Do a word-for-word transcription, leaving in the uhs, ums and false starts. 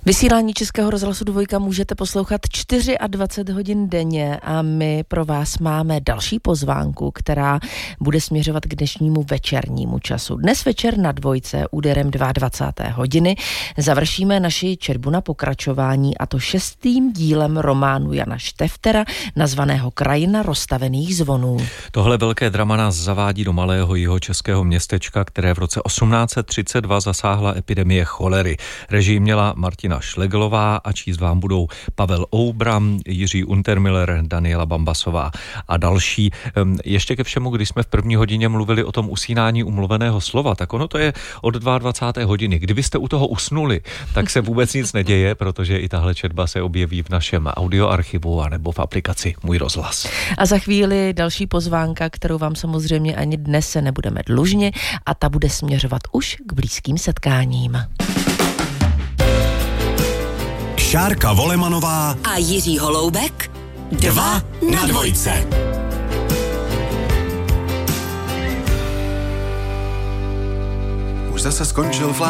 Vysílání Českého rozhlasu Dvojka můžete poslouchat dvacet čtyři hodin denně a my pro vás máme další pozvánku, která bude směřovat k dnešnímu večernímu času. Dnes večer na Dvojce úderem dvacáté druhé hodiny završíme naši četbu na pokračování, a to šestým dílem románu Jana Šteftera nazvaného Krajina rozstavených zvonů. Tohle velké drama nás zavádí do malého jihočeského městečka, které v roce osmnáct set třicet dva zasáhla epidemie cholery. Režii měla Martina Šleglová a číst vám budou Pavel Oubram, Jiří Untermiller, Daniela Bambasová a další. Ještě ke všemu, když jsme v první hodině mluvili o tom usínání umluveného slova, tak ono to je od dvacáté druhé hodiny. Kdybyste u toho usnuli, tak se vůbec nic neděje, protože i tahle četba se objeví v našem audioarchivu a nebo v aplikaci Můj rozhlas. A za chvíli další pozvánka, kterou vám samozřejmě ani dnes se nebudeme dlužni, a ta bude směřovat už k blízkým setkáním. Šárka Volemanová a Jiří Holoubek. Dva na dvojce. Už zase skončil flák.